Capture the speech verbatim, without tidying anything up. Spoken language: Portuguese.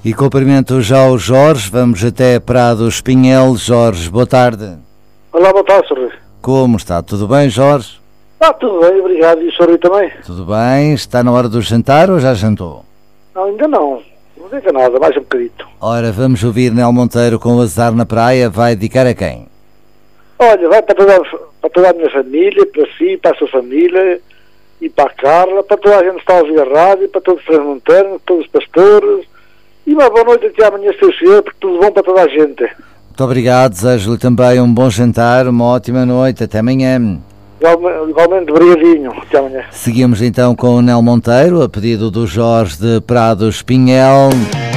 E cumprimento já o Jorge, vamos até Prado Espinhel. Jorge, boa tarde. Olá, boa tarde, senhor Rui. Como está? Tudo bem, Jorge? Ah, tudo bem, obrigado. E o senhor Rui também? Tudo bem. Está na hora do jantar ou já jantou? Não, ainda não. Não diga nada, mais um bocadito. Ora, vamos ouvir Nel Monteiro com o Azar na Praia. Vai dedicar a quem? Olha, vai para toda, para toda a minha família, para si, para a sua família, e para a Carla, para toda a gente que está a ouvir a rádio, para todos os transmontanos, todos os pastores, e uma boa noite até amanhã, se Deus quiser, porque tudo bom para toda a gente. Muito obrigado, desejo-lhe também um bom jantar, uma ótima noite, até amanhã. Igualmente, igualmente obrigadinho, até amanhã. Seguimos então com o Nel Monteiro, a pedido do Jorge de Prado Espinhel.